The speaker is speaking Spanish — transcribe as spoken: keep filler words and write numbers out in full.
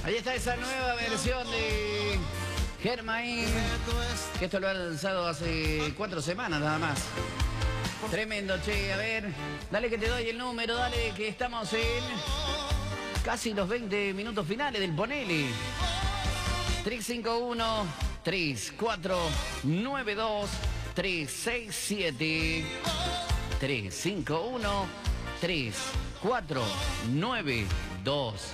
Ahí está esa nueva versión de Germain, que esto lo ha lanzado hace cuatro semanas nada más. Tremendo, che, a ver, dale que te doy el número, dale que estamos en casi los veinte minutos finales del Ponele. tres cinco uno, tres cuatro nueve dos, tres seis siete. tres cinco uno, tres cuatro nueve dos,